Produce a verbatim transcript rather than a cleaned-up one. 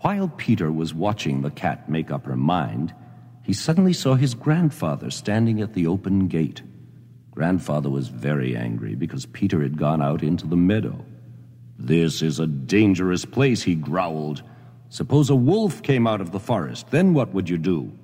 While Peter was watching the cat make up her mind, he suddenly saw his grandfather standing at the open gate. Grandfather was very angry because Peter had gone out into the meadow. "This is a dangerous place," he growled. "Suppose a wolf came out of the forest, then what would you do?"